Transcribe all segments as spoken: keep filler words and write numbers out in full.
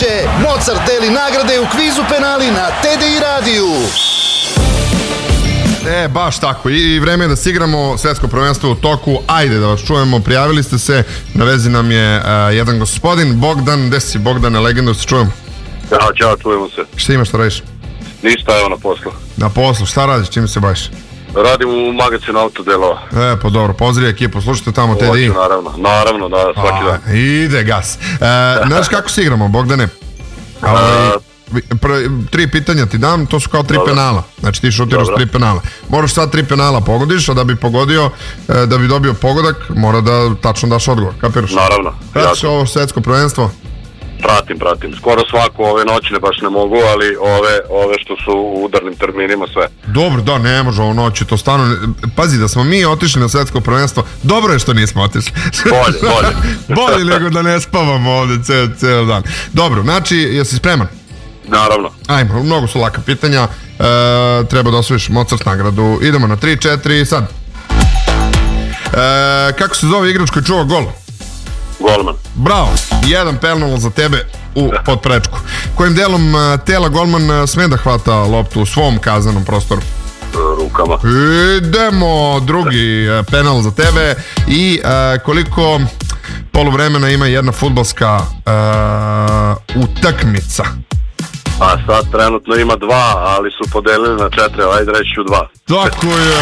Kreće Mozart deli nagrade u kvizu penali na T D I radiju. E, baš tako. I vreme je da se igramo svetsko prvenstvo u toku. Ajde da vas čujemo. Prijavili ste se. Na vezi nam je uh, jedan gospodin. Bogdan, gde si Bogdane, legenda, da se čujemo? Ćao, čao, čujemo se. Šta imaš, šta radiš? Ništa, evo na poslu. Na poslu, šta radiš, čime se baviš? Radim u magazinu autodelova. E, pa dobro, pozdrav ekipu, slušajte tamo T D I. Naravno, naravno, da, svaki A, dan. Ide gas. E, znaš kako se igramo, Bogdane? Ali, pr- tri pitanja ti dam, to su kao tri Dobro. penala. Znači ti šutiraš Dobro. tri penala. Moraš sad tri penala pogodiš, a da bi pogodio, e, da bi dobio pogodak, mora da tačno daš odgovor. Kapiraš? Naravno. Pratiš jasno. ovo svetsko prvenstvo? Pratim, pratim. Skoro svako, ove noćne baš ne mogu, ali ove, ove što su u udarnim terminima sve. Dobro, da, ne može ovo noći, to stvarno... ne- Pazi, da smo mi otišli na svetsko prvenstvo, dobro je što nismo otišli. Bolje, bolje. Bolje nego da ne spavamo ovde ceo, ceo dan. Dobro, znači, jesi spreman? Naravno. Ajmo, mnogo su laka pitanja. E, treba da osvojiš Mozart nagradu. Idemo na tri četiri, sad. E, kako se zove igrač koji čuva gol? Golman. Bravo, jedan penal za tebe u podprečku. Kojim delom e, tela golman e, sme da hvata loptu u svom kazanom prostoru? Rukama. Idemo, drugi e, penal za tebe. I e, koliko poluvremena ima jedna fudbalska e, utakmica? A sad trenutno ima dva, ali su podelili na četiri, ajde reći ću dva. Tako je.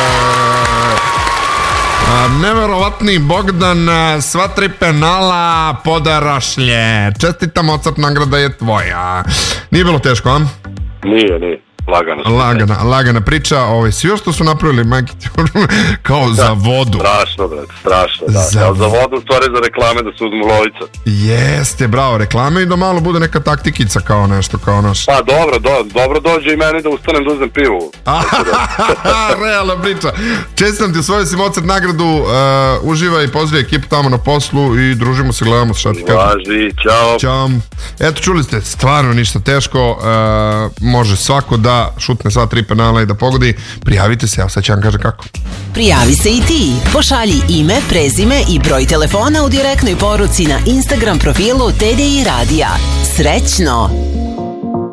A, neverovatni Bogdan, a, sva tri penala podarašlje. Čestitam, Mozart, nagrada je tvoja. Nije bilo teško, a? Nije, nije. Lagano. Lagana, lagana priča. Ovaj, svi što su napravili, majke ti, kao za vodu. Strašno, brate, strašno, da. Za- Za, za vodu, u stvari za reklame da se uzmu lovica. Jeste, bravo, reklame i da malo bude neka taktikica kao nešto, kao naš. Pa dobro, do, dobro dođe i meni da ustanem da uzem pivu. Realna priča. Čestitam ti, osvojio si Mozart nagradu, uh, uživaj i pozdrav ekipu tamo na poslu i družimo se, gledamo se, šta ti kažem. Važi, čao. Ćao. Eto, čuli ste, stvarno ništa teško, uh, može svako da šutne sva tri penala i da pogodi. Prijavite se, evo sad ću vam kažem kako. Prijavi se i ti. Pošalji ime, prezime i broj telefona u direktnoj poruci na Instagram profilu T D I radija. Srećno!